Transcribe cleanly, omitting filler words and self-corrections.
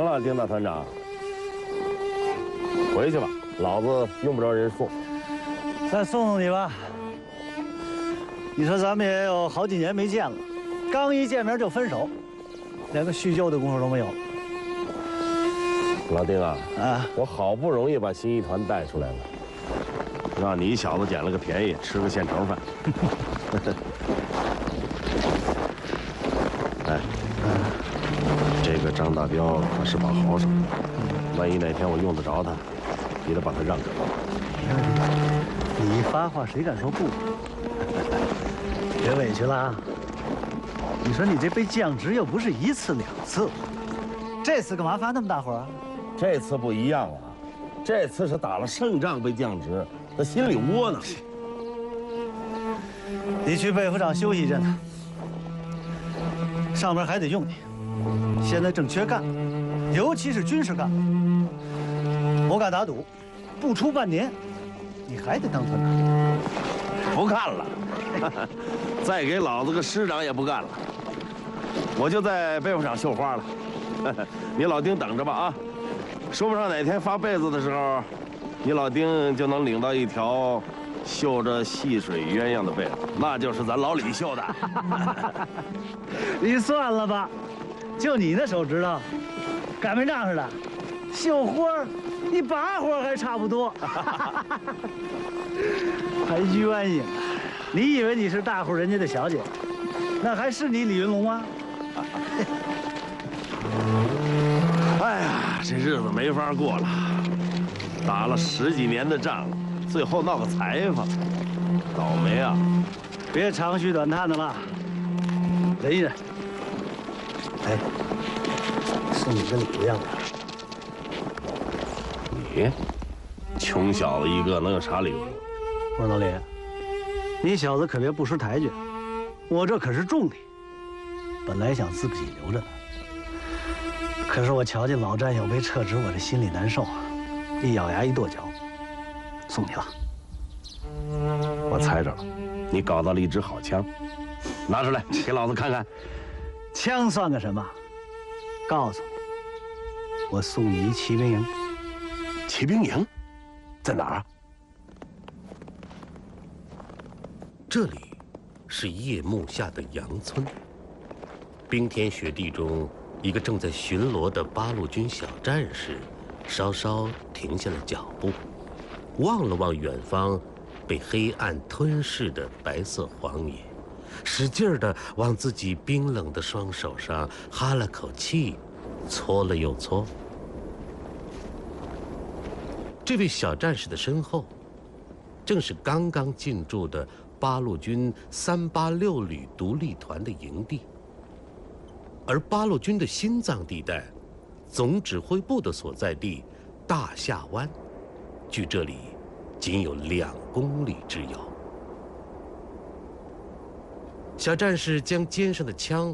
了，丁大团长。回去吧，老子用不着人送。 再送送你吧。你说咱们也有好几年没见了，刚一见面就分手，连个叙旧的功夫都没有。 老丁啊，我好不容易把新一团带出来了，让你小子捡了个便宜，吃个现成饭。哎，这个张大彪可是把好手，万一哪天我用得着他，你得把他让给我。 你一发话，谁敢说不？别委屈了啊！你说你这被降职又不是一次两次，这次干嘛发那么大火啊？ 这次不一样啊，这次是打了胜仗被降职，他心里窝囊。 你去备府长休息一阵子，上面还得用你，现在正缺干部，尤其是军事干部。我敢打赌，不出半年，你还得当团长。 不干了，再给老子个师长也不干了，我就在备府厂绣花了。你老丁等着吧啊！说不上哪天发被子的时候，你老丁就能领到一条绣着细水鸳鸯的被子，那就是咱老李绣的。 你算了吧，就你那手指头，擀面杖似的，绣花你把活还差不多。还鸳鸯，你以为你是大户人家的小姐，那还是你李云龙吗？ 哎呀，这日子没法过了，打了10几年的仗，最后闹个裁缝，倒霉啊！ 别长吁短叹的了，忍一忍。哎，送你个礼物样子。 你，穷小子一个，能有啥礼物？ 我说老李，你小子可别不识抬举，我这可是重礼，本来想自己留着的，可是我瞧见老战友被撤职，我这心里难受啊，一咬牙一跺脚，送你了。 我猜着了，你搞到了一支好枪，拿出来给老子看看。 枪算个什么？告诉你，我送你一骑兵营。 骑兵营在哪儿啊？ 这里是夜幕下的杨村，冰天雪地中，一个正在巡逻的八路军小战士，稍稍停下了脚步，望了望远方被黑暗吞噬的白色荒野，使劲地往自己冰冷的双手上哈了口气，搓了又搓。这位小战士的身后，正是刚刚进驻的八路军386旅独立团的营地，而八路军的心脏地带，总指挥部的所在地大夏湾，距这里仅有2公里之遥。小战士将肩上的枪